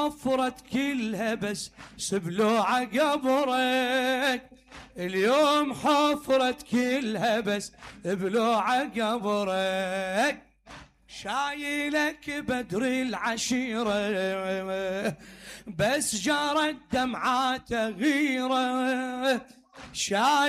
حفرت كلها بس سبلوع قبرك، اليوم حفرت كلها بس بلوع قبرك، شايلك بدر العشيرة بس جرت دمعات غيرة،